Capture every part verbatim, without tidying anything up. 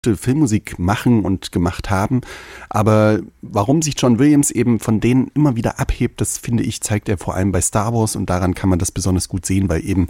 Filmmusik machen und gemacht haben. Aber warum sich John Williams eben von denen immer wieder abhebt, das finde ich, zeigt er vor allem bei Star Wars, und daran kann man das besonders gut sehen, weil eben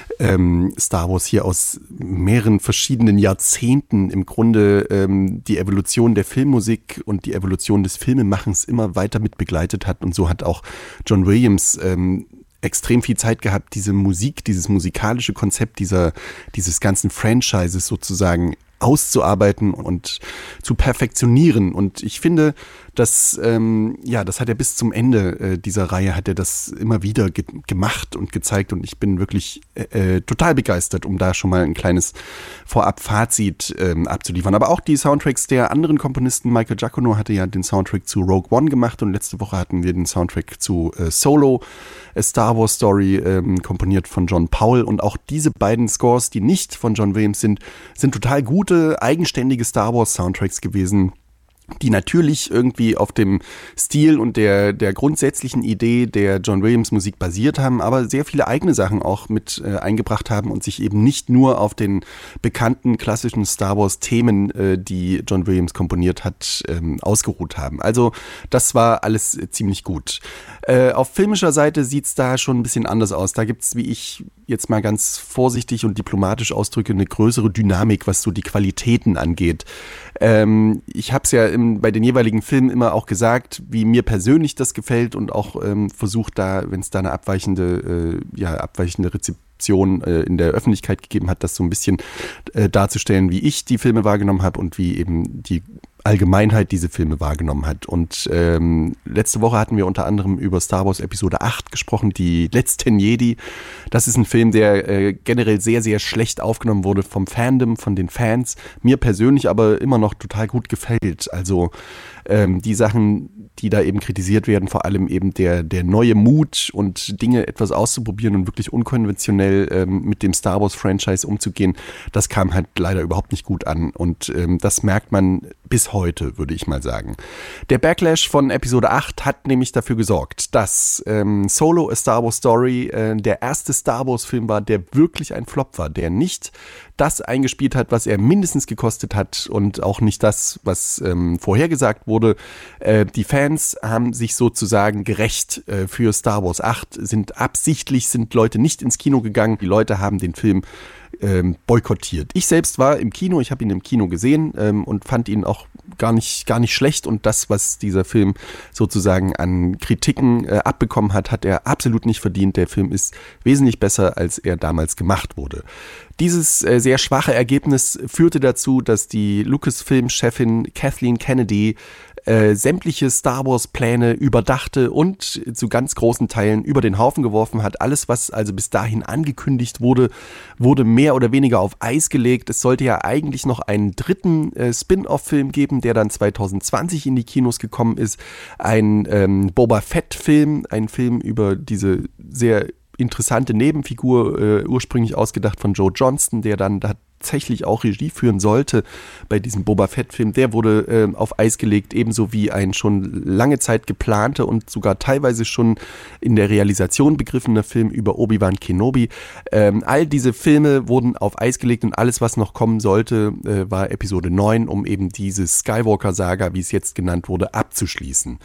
ähm, Star Wars hier aus mehreren verschiedenen Jahrzehnten im Grunde ähm, die Evolution der Filmmusik und die Evolution des Filmemachens immer weiter mit begleitet hat, und so hat auch John Williams ähm, extrem viel Zeit gehabt, diese Musik, dieses musikalische Konzept dieser, dieses ganzen Franchises sozusagen auszuarbeiten und zu perfektionieren. Und ich finde, dass, ähm, ja, das hat er bis zum Ende äh, dieser Reihe, hat er das immer wieder ge- gemacht und gezeigt, und ich bin wirklich äh, total begeistert, um da schon mal ein kleines Vorab-Fazit ähm, abzuliefern. Aber auch die Soundtracks der anderen Komponisten, Michael Giacchino hatte ja den Soundtrack zu Rogue One gemacht, und letzte Woche hatten wir den Soundtrack zu äh, Solo, A Star Wars Story, ähm, komponiert von John Powell, und auch diese beiden Scores, die nicht von John Williams sind, sind total gute, eigenständige Star Wars Soundtracks gewesen, die natürlich irgendwie auf dem Stil und der, der grundsätzlichen Idee der John Williams Musik basiert haben, aber sehr viele eigene Sachen auch mit äh, eingebracht haben und sich eben nicht nur auf den bekannten klassischen Star Wars Themen, äh, die John Williams komponiert hat, ähm, ausgeruht haben. Also das war alles äh, ziemlich gut. Äh, auf filmischer Seite sieht's da schon ein bisschen anders aus. Da gibt's, wie ich jetzt mal ganz vorsichtig und diplomatisch ausdrücke, eine größere Dynamik, was so die Qualitäten angeht. Ähm, ich habe es ja im, bei den jeweiligen Filmen immer auch gesagt, wie mir persönlich das gefällt, und auch ähm, versucht da, wenn es da eine abweichende, äh, ja, abweichende Rezeption äh, in der Öffentlichkeit gegeben hat, das so ein bisschen äh, darzustellen, wie ich die Filme wahrgenommen habe und wie eben die Allgemeinheit diese Filme wahrgenommen hat. Und ähm, letzte Woche hatten wir unter anderem über Star Wars Episode acht gesprochen, die letzten Jedi. Das ist ein Film, der äh, generell sehr, sehr schlecht aufgenommen wurde vom Fandom, von den Fans. Mir persönlich aber immer noch total gut gefällt. Also ähm, die Sachen, die da eben kritisiert werden, vor allem eben der, der neue Mut und Dinge etwas auszuprobieren und wirklich unkonventionell ähm, mit dem Star Wars Franchise umzugehen, das kam halt leider überhaupt nicht gut an. Und ähm, das merkt man bis heute, würde ich mal sagen. Der Backlash von Episode acht hat nämlich dafür gesorgt, dass ähm, Solo, A Star Wars Story äh, der erste Star Wars Film war, der wirklich ein Flop war, der nicht das eingespielt hat, was er mindestens gekostet hat, und auch nicht das, was ähm, vorhergesagt wurde. Äh, die Fans haben sich sozusagen gerecht äh, für Star Wars acht, sind absichtlich, sind Leute nicht ins Kino gegangen. Die Leute haben den Film ähm, boykottiert. Ich selbst war im Kino, ich habe ihn im Kino gesehen ähm, und fand ihn auch gar nicht, gar nicht schlecht, und das, was dieser Film sozusagen an Kritiken äh, abbekommen hat, hat er absolut nicht verdient. Der Film ist wesentlich besser, als er damals gemacht wurde. Dieses äh, sehr schwache Ergebnis führte dazu, dass die Lucasfilm-Chefin Kathleen Kennedy äh, sämtliche Star Wars-Pläne überdachte und zu ganz großen Teilen über den Haufen geworfen hat. Alles, was also bis dahin angekündigt wurde, wurde mehr oder weniger auf Eis gelegt. Es sollte ja eigentlich noch einen dritten äh, Spin-off-Film geben, der dann zwanzig zwanzig in die Kinos gekommen ist. Ein ähm, Boba Fett-Film, ein Film über diese sehr interessante Nebenfigur, äh, ursprünglich ausgedacht von Joe Johnston, der dann tatsächlich auch Regie führen sollte bei diesem Boba Fett-Film. Der wurde äh, auf Eis gelegt, ebenso wie ein schon lange Zeit geplanter und sogar teilweise schon in der Realisation begriffener Film über Obi-Wan Kenobi. Ähm, all diese Filme wurden auf Eis gelegt, und alles, was noch kommen sollte, äh, war Episode neun, um eben diese Skywalker-Saga, wie es jetzt genannt wurde, abzuschließen.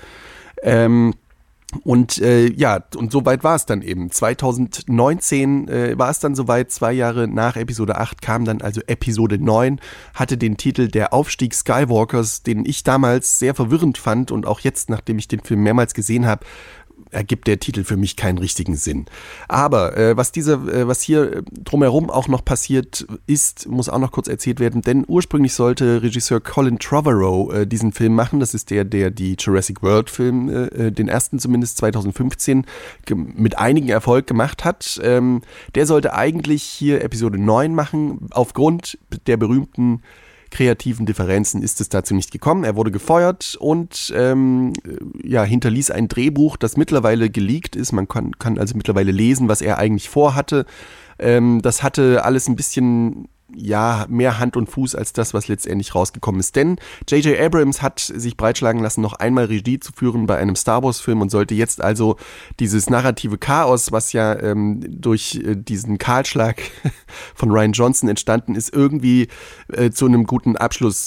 Ähm, Und äh, ja, und soweit war es dann eben. zwanzig neunzehn äh, war es dann soweit, zwei Jahre nach Episode acht kam dann also Episode neun, hatte den Titel Der Aufstieg Skywalkers, den ich damals sehr verwirrend fand, und auch jetzt, nachdem ich den Film mehrmals gesehen habe, ergibt der Titel für mich keinen richtigen Sinn. Aber äh, was diese, äh, was hier drumherum auch noch passiert ist, muss auch noch kurz erzählt werden, denn ursprünglich sollte Regisseur Colin Trevorrow äh, diesen Film machen. Das ist der, der die Jurassic World Film, äh, den ersten zumindest zwanzig fünfzehn, ge- mit einigem Erfolg gemacht hat. Ähm, der sollte eigentlich hier Episode neun machen. Aufgrund der berühmten kreativen Differenzen ist es dazu nicht gekommen. Er wurde gefeuert und ähm, ja, hinterließ ein Drehbuch, das mittlerweile geleakt ist. Man kann, kann also mittlerweile lesen, was er eigentlich vorhatte. Ähm, das hatte alles ein bisschen ja, mehr Hand und Fuß als das, was letztendlich rausgekommen ist. Denn J J Abrams hat sich breitschlagen lassen, noch einmal Regie zu führen bei einem Star Wars Film und sollte jetzt also dieses narrative Chaos, was ja ähm, durch äh, diesen Kahlschlag von Rian Johnson entstanden ist, irgendwie äh, zu einem guten Abschluss